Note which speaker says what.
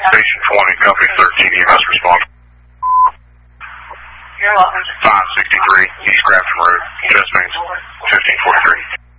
Speaker 1: Station 20, Company 13, EMS respond.
Speaker 2: You're welcome.
Speaker 1: 563, East Grafton Road, chest pains, 1543.